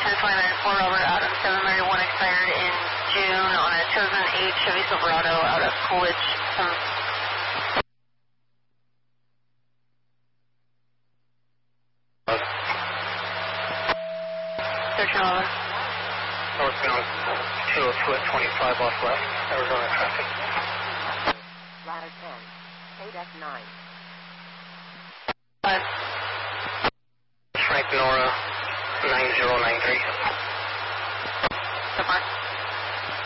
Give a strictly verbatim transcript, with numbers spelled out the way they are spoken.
ten twenty-nine four over out of seven Mary one expired in June on a Chosen eight Chevy Silverado out of Coolidge. Some thirteen eleven. Northbound two oh two at twenty-five off left, Arizona traffic. Ladder ten, eight F nine. Five. Frank Nora nine zero nine three.